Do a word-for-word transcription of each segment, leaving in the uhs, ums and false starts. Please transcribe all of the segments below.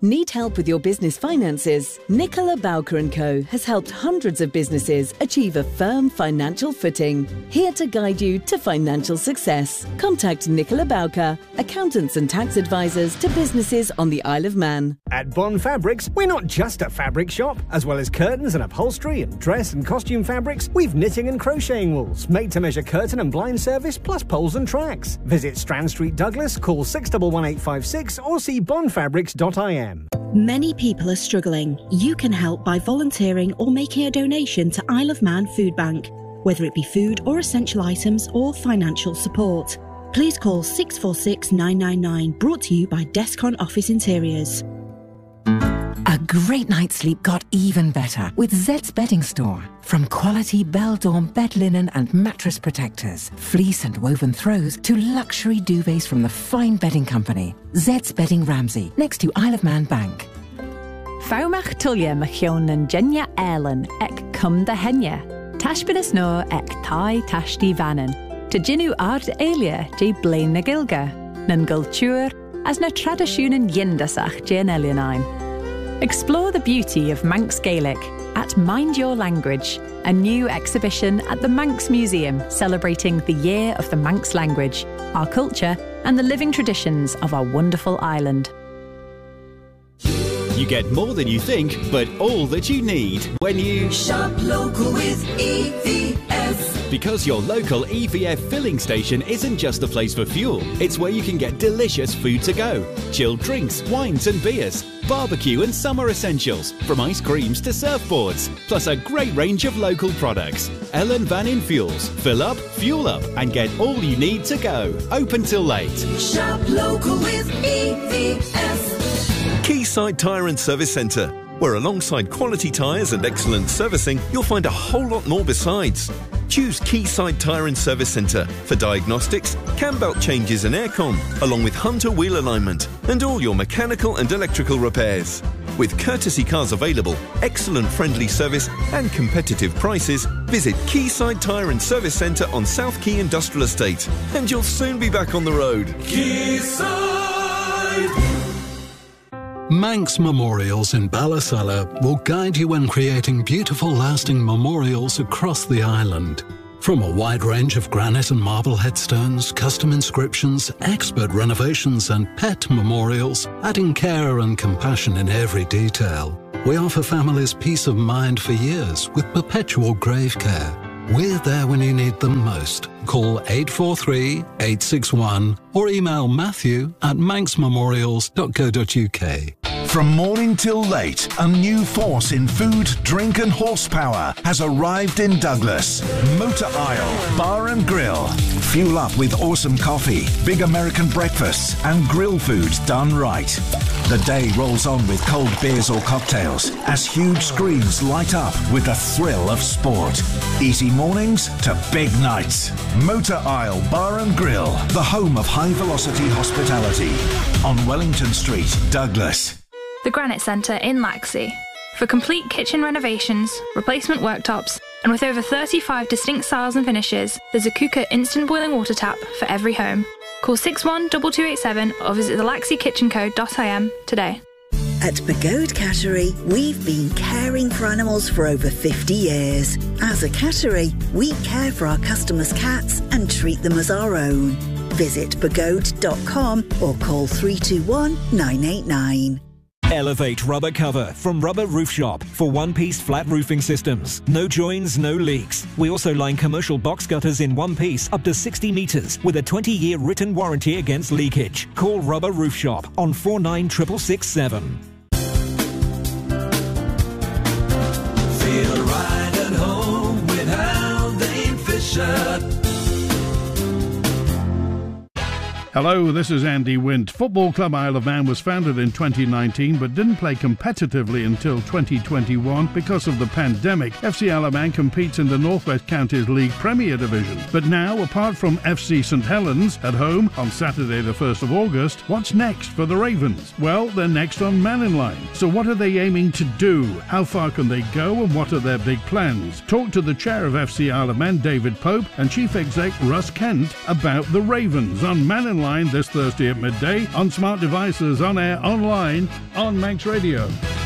Need help with your business finances? Nicola Bowker and Co has helped hundreds of businesses achieve a firm financial footing. Here to guide you to financial success. Contact Nicola Bowker, accountants and tax advisors to businesses on the Isle of Man. At Bond Fabrics, we're not just a fabric shop. As well as curtains and upholstery and dress and costume fabrics, we've knitting and crocheting wools, made-to-measure curtain and blind service, plus poles and tracks. Visit Strand Street, Douglas, call six one one eight five six or see bond fabrics dot I m. Many people are struggling. You can help by volunteering or making a donation to Isle of Man Food Bank, whether it be food or essential items or financial support. Please call six four six nine nine nine, brought to you by Descon Office Interiors. A great night's sleep got even better with Zed's Bedding Store. From quality Belle-Dorm bed linen and mattress protectors, fleece and woven throws, to luxury duvets from the fine bedding company. Zed's Bedding Ramsey, next to Isle of Man Bank. Faumach tulia machion and Genya Erlen ek cum da henya. Tashbinas no ek tai tashti vanen. Te ginu ard elia je blain na gilga. Nan gultur as na tradisjonen yindasach jen elianine. Explore the beauty of Manx Gaelic at Mind Your Language, a new exhibition at the Manx Museum celebrating the Year of the Manx Language, our culture and the living traditions of our wonderful island. You get more than you think, but all that you need when you shop local with E V F. Because your local E V F filling station isn't just a place for fuel, it's where you can get delicious food to go, chilled drinks, wines and beers, barbecue and summer essentials, from ice creams to surfboards, plus a great range of local products. Ellen Van In Fuels. Fill up, fuel up and get all you need to go. Open till late. Shop local with E V F. Quayside Tyre and Service Centre, where alongside quality tyres and excellent servicing, you'll find a whole lot more besides. Choose Quayside Tyre and Service Centre for diagnostics, cam belt changes and aircon, along with Hunter wheel alignment and all your mechanical and electrical repairs. With courtesy cars available, excellent friendly service and competitive prices, visit Quayside Tyre and Service Centre on South Quay Industrial Estate and you'll soon be back on the road. Quayside! Manx Memorials in Ballasalla will guide you in creating beautiful lasting memorials across the island. From a wide range of granite and marble headstones, custom inscriptions, expert renovations and pet memorials, adding care and compassion in every detail. We offer families peace of mind for years with perpetual grave care. We're there when you need them most. Call eight four three, eight six one or email matthew at manx memorials dot co dot uk. From morning till late, a new force in food, drink and horsepower has arrived in Douglas. Motor Isle Bar and Grill. Fuel up with awesome coffee, big American breakfasts and grill food done right. The day rolls on with cold beers or cocktails as huge screens light up with the thrill of sport. Easy mornings to big nights. Motor Isle Bar and Grill, the home of high-velocity hospitality. On Wellington Street, Douglas. The Granite Centre in Laxey. For complete kitchen renovations, replacement worktops, and with over thirty-five distinct styles and finishes, there's a Kuka instant boiling water tap for every home. Call six one two two eight seven or visit the laxey kitchen co dot I M today. At Pagode Cattery, we've been caring for animals for over fifty years. As a cattery, we care for our customers' cats and treat them as our own. Visit pagode dot com or call three two one nine eight nine. Elevate Rubber Cover from Rubber Roof Shop for one-piece flat roofing systems. No joins, no leaks. We also line commercial box gutters in one piece up to sixty metres with a twenty-year written warranty against leakage. Call Rubber Roof Shop on four nine six six six seven. Feel right at home with Haldane Fisher. Hello, this is Andy Wint. Football Club Isle of Man was founded in twenty nineteen but didn't play competitively until twenty twenty-one because of the pandemic. F C Isle of Man competes in the North West Counties League Premier Division. But now, apart from F C St Helens at home on Saturday the first of August, what's next for the Ravens? Well, they're next on Manning Line. So what are they aiming to do? How far can they go and what are their big plans? Talk to the chair of F C Isle of Man, David Pope, and Chief Exec Russ Kent about the Ravens on Manning Line. online this Thursday at midday, on smart devices, on air, online, on Manx Radio.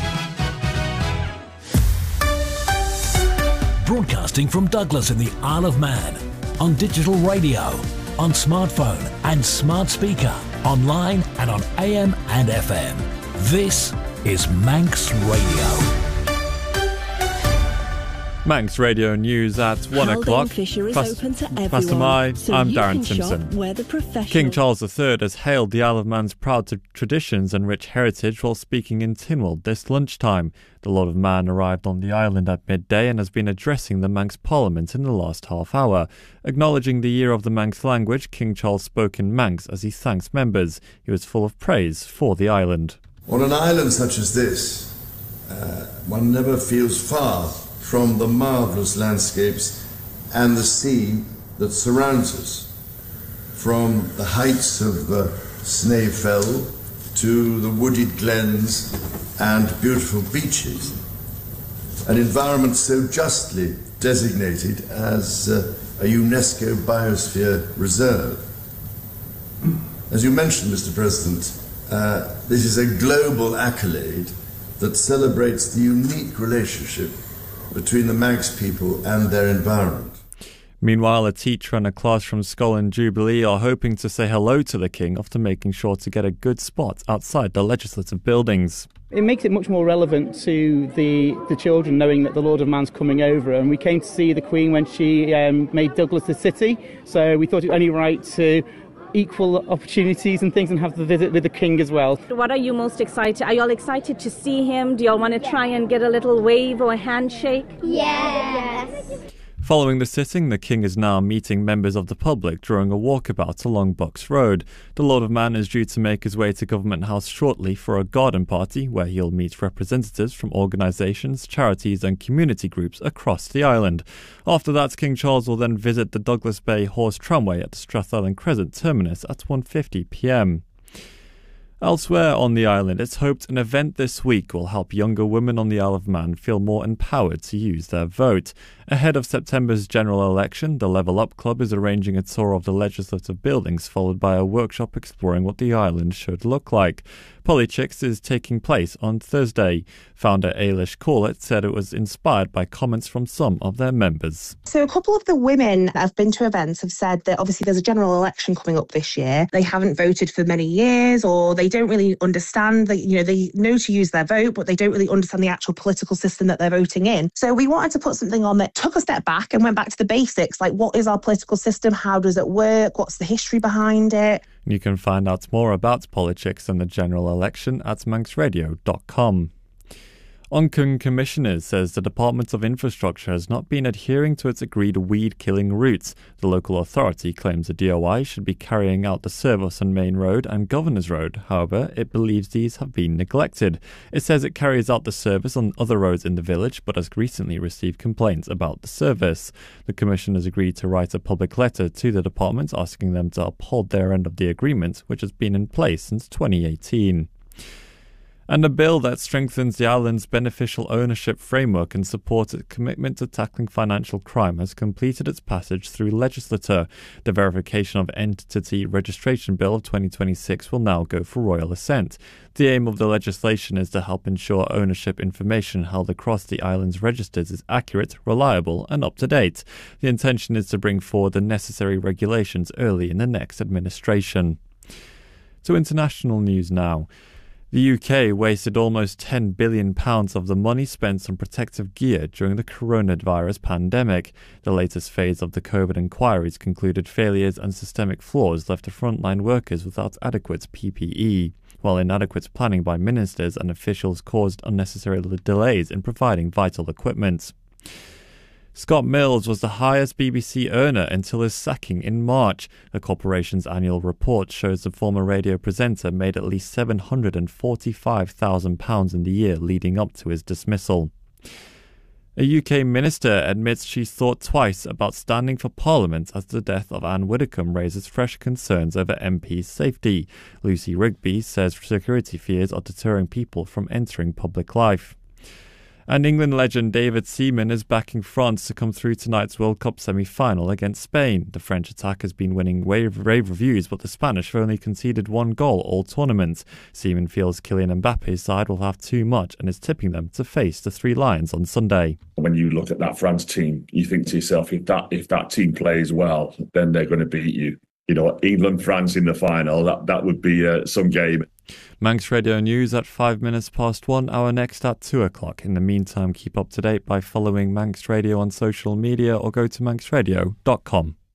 Broadcasting from Douglas in the Isle of Man, on digital radio, on smartphone and smart speaker, online and on A M and F M. This is Manx Radio. Manx Radio News at one Haldane o'clock. Fisher is Fast- open to everyone, Faster my, so I'm you Darren can Simpson. shop where the professional... King Charles the Third has hailed the Isle of Man's proud t- traditions and rich heritage while speaking in Tynwald this lunchtime. The Lord of Man arrived on the island at midday and has been addressing the Manx Parliament in the last half hour. Acknowledging the year of the Manx language, King Charles spoke in Manx as he thanks members. He was full of praise for the island. On an island such as this, uh, one never feels far from the marvellous landscapes and the sea that surrounds us. From the heights of uh, Snaefell to the wooded glens and beautiful beaches, an environment so justly designated as uh, a UNESCO Biosphere Reserve. As you mentioned, Mister President, uh, this is a global accolade that celebrates the unique relationship between the Manx people and their environment. Meanwhile, a teacher and a class from Scoil and Jubilee are hoping to say hello to the King after making sure to get a good spot outside the legislative buildings. It makes it much more relevant to the, the children knowing that the Lord of Man's coming over, and we came to see the Queen when she um, made Douglas the city, so we thought it was only right to equal opportunities and things and have the visit with the King as well. What are you most excited? Are you all excited to see him? Do you all want to try and get a little wave or a handshake? Yes. Following the sitting, the King is now meeting members of the public during a walkabout along Bucks Road. The Lord of Man is due to make his way to Government House shortly for a garden party where he'll meet representatives from organisations, charities and community groups across the island. After that, King Charles will then visit the Douglas Bay Horse Tramway at the Strathallan Crescent terminus at one fifty p m. Elsewhere on the island, it's hoped an event this week will help younger women on the Isle of Man feel more empowered to use their vote. Ahead of September's general election, the Level Up Club is arranging a tour of the legislative buildings, followed by a workshop exploring what the island should look like. Politics is taking place on Thursday. Founder Ailish Corlett said it was inspired by comments from some of their members. So a couple of the women that have been to events have said that obviously there's a general election coming up this year. They haven't voted for many years, or they don't really understand that, you know, they know to use their vote, but they don't really understand the actual political system that they're voting in. So we wanted to put something on that took a step back and went back to the basics, like what is our political system? How does it work? What's the history behind it? You can find out more about politics and the general election at manx radio dot com. Onchan Commissioners says the Department of Infrastructure has not been adhering to its agreed weed-killing routes. The local authority claims the D O I should be carrying out the service on Main Road and Governors Road. However, it believes these have been neglected. It says it carries out the service on other roads in the village, but has recently received complaints about the service. The Commission has agreed to write a public letter to the department asking them to uphold their end of the agreement, which has been in place since twenty eighteen. And a bill that strengthens the island's beneficial ownership framework and supports its commitment to tackling financial crime has completed its passage through legislature. The Verification of Entity Registration Bill of twenty twenty-six will now go for royal assent. The aim of the legislation is to help ensure ownership information held across the island's registers is accurate, reliable and up to date. The intention is to bring forward the necessary regulations early in the next administration. To international news now. The U K wasted almost ten billion pounds of the money spent on protective gear during the coronavirus pandemic. The latest phase of the COVID inquiries concluded failures and systemic flaws left the frontline workers without adequate P P E, while inadequate planning by ministers and officials caused unnecessary delays in providing vital equipment. Scott Mills was the highest B B C earner until his sacking in March. The corporation's annual report shows the former radio presenter made at least seven hundred forty-five thousand pounds in the year leading up to his dismissal. A U K minister admits she's thought twice about standing for Parliament as the death of Anne Widdecombe raises fresh concerns over M P's safety. Lucy Rigby says security fears are deterring people from entering public life. And England legend David Seaman is backing France to come through tonight's World Cup semi-final against Spain. The French attack has been winning rave, rave reviews, but the Spanish have only conceded one goal all tournament. Seaman feels Kylian Mbappe's side will have too much and is tipping them to face the Three Lions on Sunday. When you look at that France team, you think to yourself, if that if that team plays well, then they're going to beat you. You know, England, France in the final, that, that would be uh, some game. Manx Radio News at five minutes past one, our next at two o'clock. In the meantime, keep up to date by following Manx Radio on social media or go to manx radio dot com.